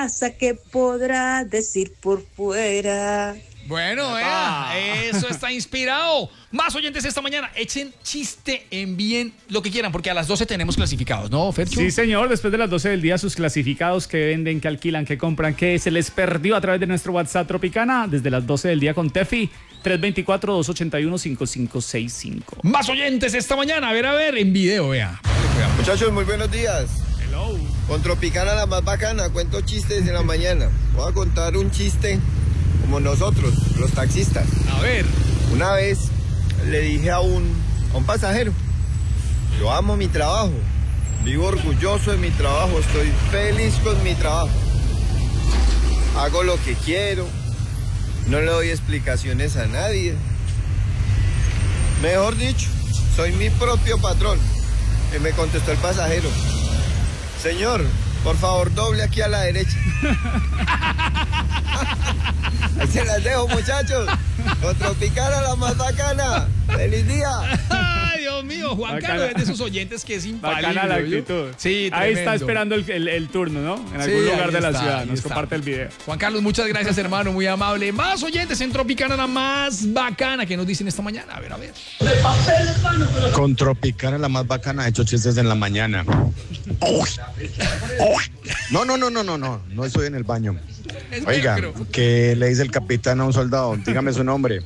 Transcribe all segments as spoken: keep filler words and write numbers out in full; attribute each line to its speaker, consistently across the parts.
Speaker 1: casa, ¿qué podrá decir por fuera?
Speaker 2: Bueno, eh, eso está inspirado. Más oyentes esta mañana. Echen chiste, envíen lo que quieran, porque a las doce tenemos clasificados, ¿no, Fercho?
Speaker 3: Sí, señor. Después de las doce del día, sus clasificados que venden, que alquilan, que compran, que se les perdió a través de nuestro WhatsApp Tropicana. Desde las doce del día con Tefi, tres dos cuatro, dos ocho uno, cinco cinco seis cinco.
Speaker 2: Más oyentes esta mañana. A ver, a ver, en video, vea.
Speaker 4: Muchachos, muy buenos días.
Speaker 3: Hello.
Speaker 4: Con Tropicana la más bacana, cuento chistes en la mañana. Voy a contar un chiste como nosotros, los taxistas.
Speaker 2: A ver.
Speaker 4: Una vez le dije a un, a un pasajero, yo amo mi trabajo, vivo orgulloso de mi trabajo, estoy feliz con mi trabajo. Hago lo que quiero, no le doy explicaciones a nadie. Mejor dicho, soy mi propio patrón. Y me contestó el pasajero, señor, por favor, doble aquí a la derecha. Ahí se las dejo, muchachos. Con Tropicana la más bacana. ¡Feliz día!
Speaker 2: Ay, Dios mío, Juan
Speaker 3: Bacana.
Speaker 2: Carlos es de esos oyentes que es infalible.
Speaker 3: Bacana la
Speaker 2: ¿yo?
Speaker 3: actitud.
Speaker 2: Sí,
Speaker 3: ahí
Speaker 2: tremendo.
Speaker 3: está esperando el, el, el turno, ¿no? En algún
Speaker 2: Sí,
Speaker 3: lugar
Speaker 2: ahí
Speaker 3: de la
Speaker 2: está,
Speaker 3: ciudad.
Speaker 2: ahí
Speaker 3: Nos
Speaker 2: está.
Speaker 3: comparte el video.
Speaker 2: Juan Carlos, muchas gracias, hermano, muy amable. Más oyentes en Tropicana, la más bacana que nos dicen esta mañana. A ver, a ver.
Speaker 5: Con Tropicana la más bacana, he hecho chistes en la mañana. No, no, no, no, no, no, no estoy en el baño. Oiga, ¿qué le dice el capitán a un soldado? Dígame su nombre.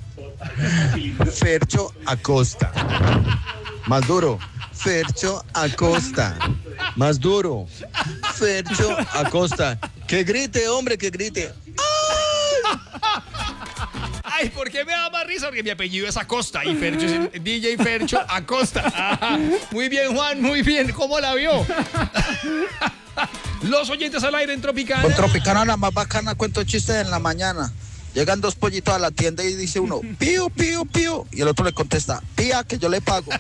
Speaker 5: Fercho Acosta. Más duro. Fercho Acosta. Más duro. Fercho Acosta. Que grite, hombre, que grite.
Speaker 2: Ay, ¿por qué me da más risa? Porque mi apellido es Acosta y Fercho es D J Fercho Acosta. Ajá. Muy bien, Juan, muy bien. ¿Cómo la vio? Los oyentes al aire en Tropicana.
Speaker 6: Con Tropicana la más bacana, cuento chistes en la mañana. Llegan dos pollitos a la tienda y dice uno, pío, pío, pío. Y el otro le contesta, pía, que yo le pago.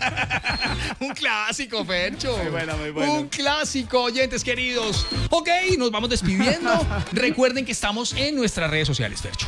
Speaker 2: Un clásico, Fercho.
Speaker 3: Muy bueno, muy bueno.
Speaker 2: Un clásico, oyentes queridos. Ok, nos vamos despidiendo. Recuerden que estamos en nuestras redes sociales, Fercho.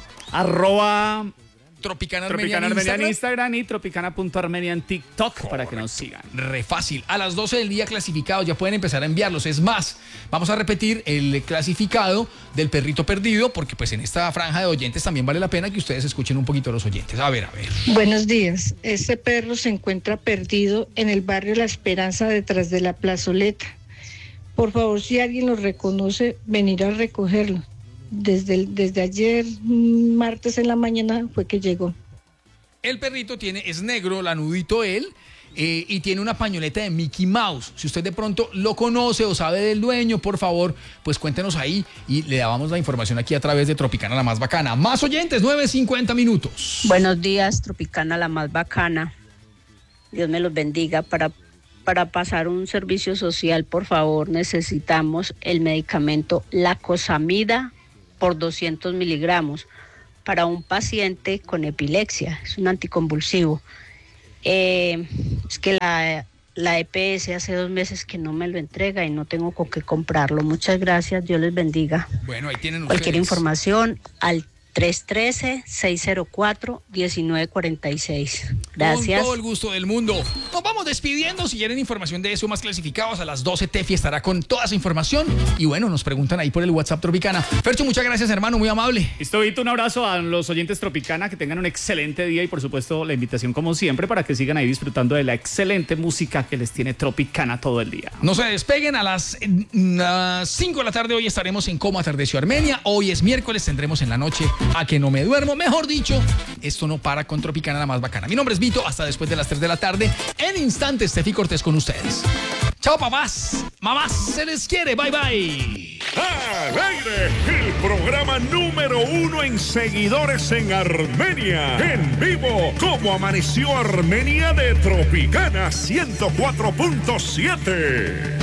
Speaker 3: Arroba
Speaker 2: Tropicana
Speaker 3: Tropicana
Speaker 2: Armenia
Speaker 3: Armenia
Speaker 2: en
Speaker 3: en
Speaker 2: Instagram.
Speaker 3: Instagram y Tropicana.armenia en TikTok para que nos sigan.
Speaker 2: Re fácil. A las doce del día clasificados ya pueden empezar a enviarlos. Es más, vamos a repetir el clasificado del perrito perdido porque pues en esta franja de oyentes también vale la pena que ustedes escuchen un poquito a los oyentes. A ver, a ver.
Speaker 7: Buenos días. Este perro se encuentra perdido en el barrio La Esperanza detrás de la plazoleta. Por favor, si alguien lo reconoce, venir a recogerlo. Desde, el, desde ayer, martes en la mañana, fue que llegó.
Speaker 2: El perrito tiene, es negro, lanudito él, eh, y tiene una pañoleta de Mickey Mouse. Si usted de pronto lo conoce o sabe del dueño, por favor, pues cuéntenos ahí y le damos la información aquí a través de Tropicana la más bacana. Más oyentes, nueve cincuenta minutos.
Speaker 8: Buenos días, Tropicana la más bacana. Dios me los bendiga. Para, para pasar un servicio social, por favor, necesitamos el medicamento Lacosamida por doscientos miligramos para un paciente con epilepsia. Es un anticonvulsivo. Eh, es que la, la E P S hace dos meses que no me lo entrega y no tengo con qué comprarlo. Muchas gracias, Dios les bendiga.
Speaker 2: Bueno, ahí tienen ustedes.
Speaker 8: Cualquier información al tres uno tres, seis cero cuatro, uno nueve cuatro seis. Gracias.
Speaker 2: Con todo el gusto del mundo. Nos vamos despidiendo. Si quieren información de eso más clasificados, a las doce Tefi estará con toda esa información. Y bueno, nos preguntan ahí por el WhatsApp Tropicana. Fercho, muchas gracias, hermano, muy amable.
Speaker 3: Listo, Vito, un abrazo a los oyentes Tropicana, que tengan un excelente día y por supuesto la invitación como siempre para que sigan ahí disfrutando de la excelente música que les tiene Tropicana todo el día.
Speaker 2: No se despeguen, a las cinco de la tarde hoy estaremos en Cómo Atardeció Armenia. Hoy es miércoles, tendremos en la noche A Que No Me Duermo. Mejor dicho, esto no para con Tropicana la más bacana. Mi nombre es Vito, hasta después de las tres de la tarde. En instantes, Tefi Cortés con ustedes. Chao, papás, mamás, se les quiere, bye bye.
Speaker 9: Al aire, el programa número uno en seguidores en Armenia. En vivo, como amaneció Armenia de Tropicana ciento cuatro punto siete.